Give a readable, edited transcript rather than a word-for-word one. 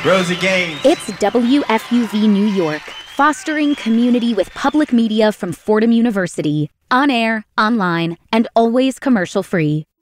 Rosie Gaines. It's WFUV New York, fostering community with public media from Fordham University. On air, online, and always commercial-free.